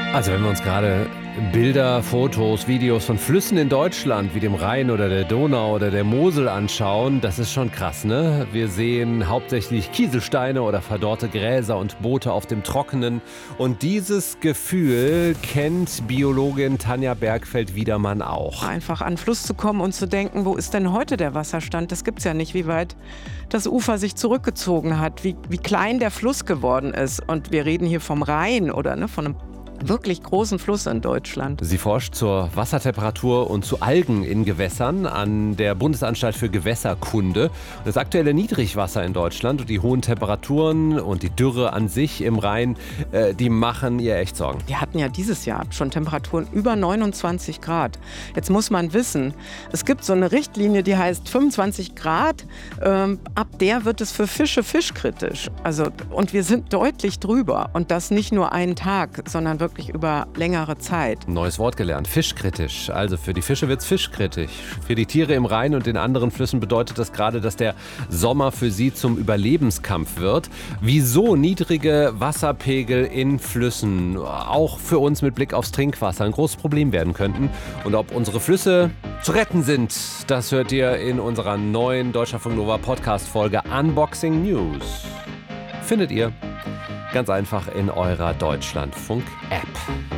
Also wenn wir uns gerade Bilder, Fotos, Videos von Flüssen in Deutschland wie dem Rhein oder der Donau oder der Mosel anschauen, das ist schon krass, ne? Wir sehen hauptsächlich Kieselsteine oder verdorrte Gräser und Boote auf dem Trockenen. Und dieses Gefühl kennt Biologin Tanja Bergfeld-Wiedermann auch. Einfach an den Fluss zu kommen und zu denken, wo ist denn heute der Wasserstand? Das gibt's ja nicht, wie weit das Ufer sich zurückgezogen hat, wie klein der Fluss geworden ist. Und wir reden hier vom Rhein oder von einem wirklich großen Fluss in Deutschland. Sie forscht zur Wassertemperatur und zu Algen in Gewässern an der Bundesanstalt für Gewässerkunde. Das aktuelle Niedrigwasser in Deutschland und die hohen Temperaturen und die Dürre an sich im Rhein, die machen ihr echt Sorgen. Wir hatten ja dieses Jahr schon Temperaturen über 29 Grad. Jetzt muss man wissen, es gibt so eine Richtlinie, die heißt 25 Grad. Ab der wird es für Fische fischkritisch. Und wir sind deutlich drüber. Und das nicht nur einen Tag, sondern wirklich über längere Zeit. Neues Wort gelernt, fischkritisch. Also für die Fische wird es fischkritisch. Für die Tiere im Rhein und den anderen Flüssen bedeutet das gerade, dass der Sommer für sie zum Überlebenskampf wird. Wieso niedrige Wasserpegel in Flüssen auch für uns mit Blick aufs Trinkwasser ein großes Problem werden könnten und ob unsere Flüsse zu retten sind, das hört ihr in unserer neuen Deutschlandfunk Nova Podcast-Folge Unboxing News. Findet ihr ganz einfach in eurer Deutschlandfunk-App.